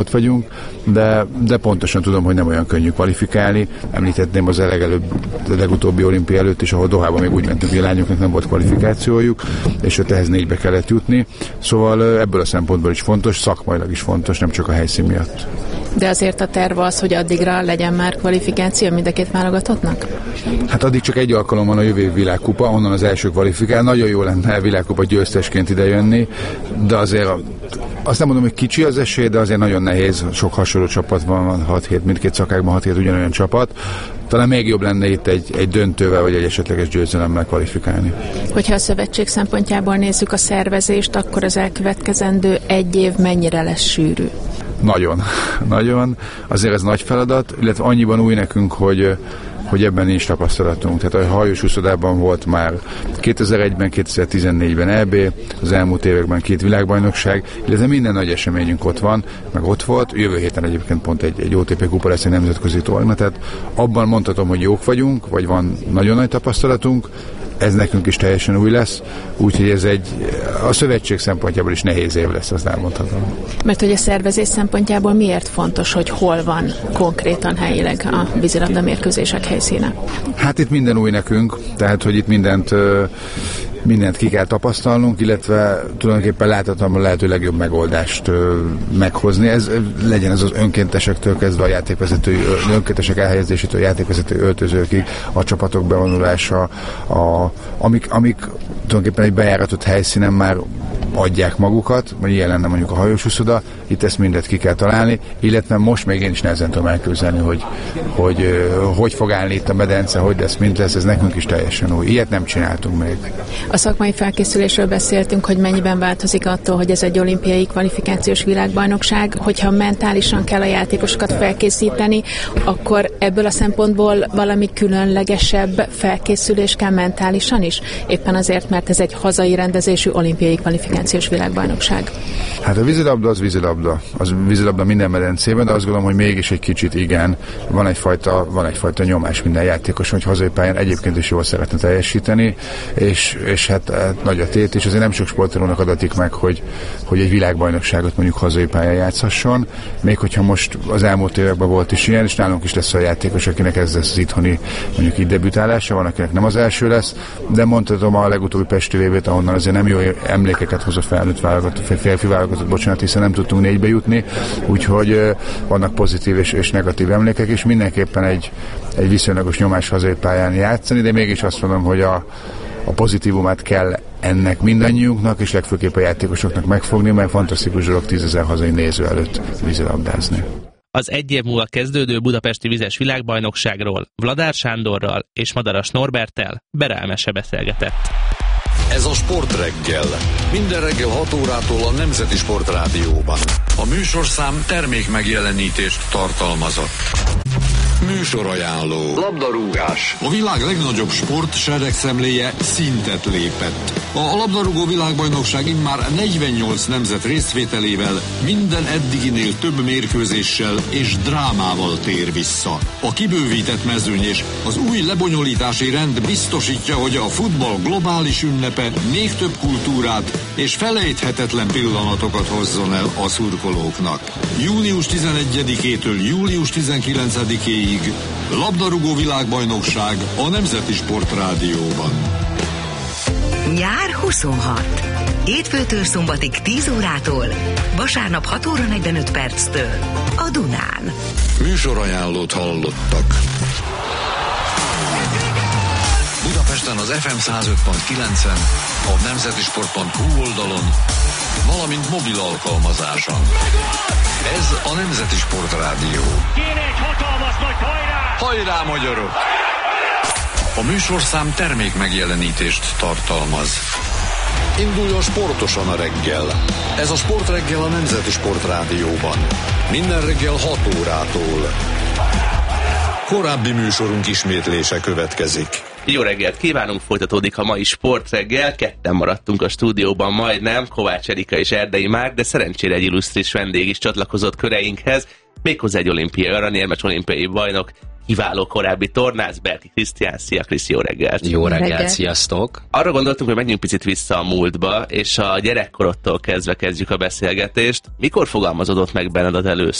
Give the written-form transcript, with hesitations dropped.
ott vagyunk, de pontosan tudom, hogy nem olyan könnyű kvalifikálni. Említetném az legutóbbi olimpia előtt is, ahol Dohában még úgy mentünk, hogy a lányoknak nem volt kvalifikációjuk, és ott ehhez 4-be kellett jutni. Szóval ebből a szempontból is fontos, szakmailag is fontos, nem csak a helyszín miatt. De azért a terv az, hogy addigra legyen már kvalifikáció mind a két válogatottnak? Hát addig csak egy alkalom van a jövő év világkupa, onnan az első kvalifikál. Nagyon jó lenne a világkupa győztesként idejönni, de azért azt nem mondom, hogy kicsi az esély, de azért nagyon nehéz. Sok hasonló csapat van 6-7, mindkét szakákban 6-7 ugyanolyan csapat. Talán még jobb lenne itt egy döntővel, vagy egy esetleges győzelemmel kvalifikálni. Hogyha a szövetség szempontjából nézzük a szervezést, akkor az elkövetkezendő egy év mennyire lesz sűrű? Nagyon. Azért ez nagy feladat, illetve annyiban új nekünk, hogy ebben nincs tapasztalatunk. Tehát a hajós úszodában volt már 2001-ben, 2014-ben EB, az elmúlt években 2 világbajnokság, illetve minden nagy eseményünk ott van, meg ott volt. Jövő héten egyébként pont egy OTP kupa lesz, egy nemzetközi torna, tehát abban mondhatom, hogy jók vagyunk, vagy van nagyon nagy tapasztalatunk, ez nekünk is teljesen új lesz, úgyhogy ez a szövetség szempontjából is nehéz év lesz, azt elmondhatom. Mert hogy a szervezés szempontjából miért fontos, hogy hol van konkrétan helyileg a vízilabda mérkőzések helyszíne? Hát itt minden új nekünk, tehát hogy itt mindent ki kell tapasztalnunk, illetve tulajdonképpen láthatatlanul lehető legjobb megoldást meghozni. Ez legyen az önkéntesektől kezdve a játékvezetői, önkéntesek elhelyezésétől a játékvezetői öltözőkig, a csapatok bevonulása, amik tulajdonképpen egy bejáratott helyszínen már adják magukat, vagy ilyen lenne mondjuk a hajós úszoda, itt ezt mindet ki kell találni, illetve most még én is nehezen tudom elképzelni, hogy fog állni itt a medence, hogy lesz, mint lesz, ez nekünk is teljesen új. Ilyet nem csináltunk még. A szakmai felkészülésről beszéltünk, hogy mennyiben változik attól, hogy ez egy olimpiai kvalifikációs világbajnokság, hogyha mentálisan kell a játékosokat felkészíteni, akkor ebből a szempontból valami különlegesebb felkészülés kell mentálisan is? Éppen azért, mert ez egy hazai rendezésű olimpiai kvalifikációs világbajnokság. Hát a vízilabda az vízilabda. Az vízilabda minden medencében, de azt gondolom, hogy mégis egy kicsit igen, van egyfajta nyomás minden játékos, hogy hazai pályán egyébként is jól szeretne teljesíteni, és hát nagy a tét, és azért nem sok sportolónak adatik meg, hogy egy világbajnokságot mondjuk hazai pályán játszhasson, még hogyha most az elmúlt években volt is ilyen, és nálunk is lesz a játékos, akinek ez lesz az itthoni mondjuk így debütálása, van, akinek nem az első lesz, de mondhatom a legutóbbi Pesti VB-t, ahonnan azért nem jó emlékeket hoz a felnőtt válogatott, férfi válogatott, bocsánat, hiszen nem tudtunk 4-be jutni, úgyhogy vannak pozitív és negatív emlékek, és mindenképpen egy viszonylagos nyomás hazai pályán játszani, de mégis azt mondom, hogy a pozitívumát kell ennek mindannyiunknak, és legfőképp a játékosoknak megfogni, mert fantasztikus dolog 10 000 hazai néző előtt vízilabdázni. Az egy év múlva kezdődő budapesti vizes világbajnokságról Vladár Sándorral és Madaras Norberttel Berelmese beszélgetett. Ez a Sportreggel. Minden reggel 6 órától a Nemzeti Sportrádióban. A műsorszám termék megjelenítést tartalmazott. Műsorajánló. Labdarúgás. A világ legnagyobb sport seregszemléje szintet lépett. A labdarúgó világbajnokság immár 48 nemzet részvételével, minden eddiginél több mérkőzéssel és drámával tér vissza. A kibővített mezőny és az új lebonyolítási rend biztosítja, hogy a futball globális ünnepe még több kultúrát és felejthetetlen pillanatokat hozzon el a szurkolóknak. Június 11-től július 19-éig labdarúgó világbajnokság a Nemzeti Sportrádióban. Nyár 26. Hétfőtől szombatig 10 órától, vasárnap 6 óra 45 perctől a Dunán. Műsorajánlót hallottak. Budapesten az FM 105.9-en, a nemzetisport.hu oldalon, valamint mobil alkalmazáson. Ez a Nemzeti Sportrádió. Kéne egy hatalmas nagy hajrá! Hajrá, magyarok! A műsorszám termék megjelenítést tartalmaz. Induljon sportosan a reggel. Ez a Sportreggel a Nemzeti Sportrádióban. Minden reggel 6 órától. Korábbi műsorunk ismétlése következik. Jó reggelt kívánunk, folytatódik a mai Sportreggel. Ketten maradtunk a stúdióban majdnem, Kovács Erika és Erdei Márk, de szerencsére egy illusztris vendég is csatlakozott köreinkhez, méghozzá egy olimpiai aranyérmes olimpiai bajnok, kiváló korábbi tornász, Berki Krisztián. Szia Krisz, jó reggelt! Jó reggelt, sziasztok! Arra gondoltunk, hogy menjünk picit vissza a múltba, és a gyerekkorodtól kezdve kezdjük a beszélgetést. Mikor fogalmazódott meg benned az először,